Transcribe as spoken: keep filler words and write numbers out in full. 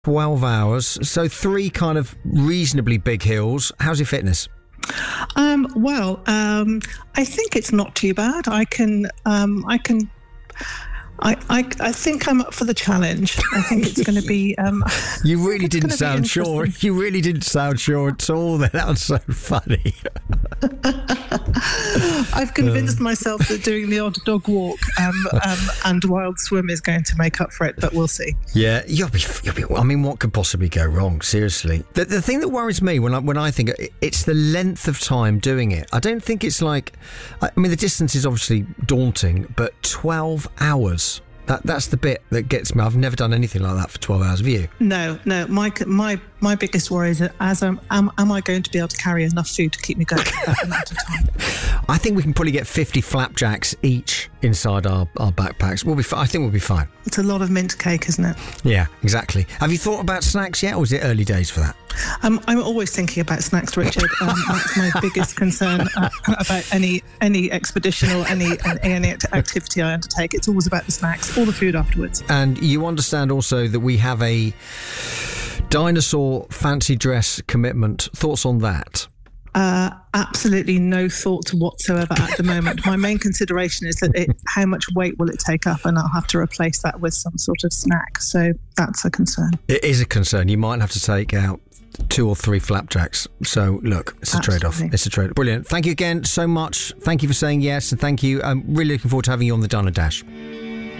twelve hours. So three kind of reasonably big hills. How's your fitness? Um, well, um, I think it's not too bad. I can, um, I can, I, I, I think I'm up for the challenge. I think it's going to be. Um, you really didn't sound sure. You really didn't sound sure at all. That was so funny. I've convinced myself that doing the odd dog walk um, um, and wild swim is going to make up for it, but we'll see. Yeah, you'll be. You'll be I mean, what could possibly go wrong? Seriously, the the thing that worries me when I when I think it's the length of time doing it. I don't think it's like. I mean, the distance is obviously daunting, but twelve hours. That that's the bit that gets me. I've never done anything like that for twelve hours. Have you? No, no. My my my biggest worry is that as I'm, am am I going to be able to carry enough food to keep me going for that amount of time? I think we can probably get fifty flapjacks each inside our, our backpacks. We'll be. I think we'll be fine. It's a lot of mint cake, isn't it? Yeah, exactly. Have you thought about snacks yet, or is it early days for that? Um, I'm always thinking about snacks, Richard. Um, that's my biggest concern uh, about any any expedition or any any activity I undertake. It's always about the snacks, all the food afterwards. And you understand also that we have a dinosaur fancy dress commitment. Thoughts on that? Uh, absolutely no thought whatsoever at the moment. My main consideration is that it, how much weight will it take up, and I'll have to replace that with some sort of snack. So that's a concern. It is a concern. You might have to take out two or three flapjacks. So look, it's a Absolutely. trade-off. It's a trade-off. Brilliant. Thank you again so much. Thank you for saying yes, and thank you. I'm really looking forward to having you on the Diner Dash.